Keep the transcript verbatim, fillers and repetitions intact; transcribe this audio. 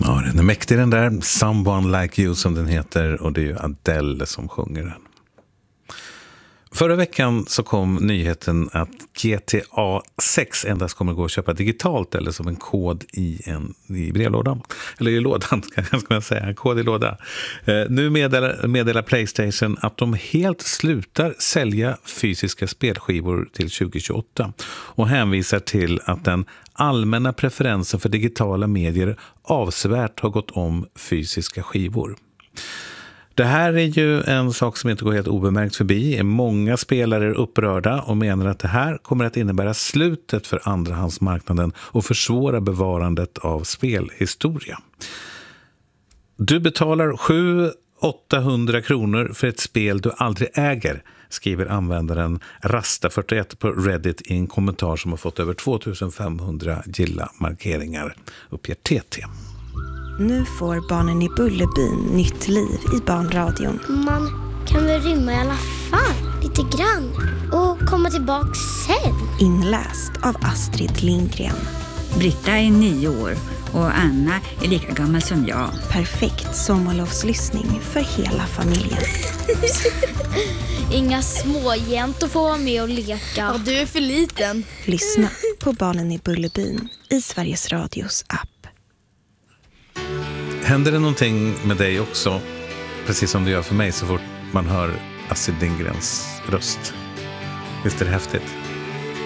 Ja, den är mäktig den där. Someone Like You som den heter, och det är ju Adele som sjunger den. Förra veckan så kom nyheten att G T A sex endast kommer gå att köpa digitalt eller som en kod i, en, i brevlådan. Eller i lådan, ska man säga. En kod i låda. Eh, nu meddelar, meddelar PlayStation att de helt slutar sälja fysiska spelskivor till tjugo tjugoåtta. Och hänvisar till att den allmänna preferensen för digitala medier avsevärt har gått om fysiska skivor. Det här är ju en sak som inte går helt obemärkt förbi. Många spelare är upprörda och menar att det här kommer att innebära slutet för andrahandsmarknaden och försvåra bevarandet av spelhistoria. Du betalar sju till åttahundra kronor för ett spel du aldrig äger, skriver användaren Rasta fyrtioett på Reddit i en kommentar som har fått över tvåtusenfemhundra gilla-markeringar, uppger T T. Nu får barnen i Bullerbyn nytt liv i barnradion. Man kan väl rymma i alla fall, lite grann. Och komma tillbaka sen. Inläst av Astrid Lindgren. Britta är nio år och Anna är lika gammal som jag. Perfekt sommarlovslyssning för hela familjen. Inga småjäntor får vara med och leka. Ja, du är för liten. Lyssna på Barnen i Bullerbyn i Sveriges Radios app. Händer det någonting med dig också, precis som det gör för mig så fort man hör Astrid Lindgrens röst? Visst är det häftigt?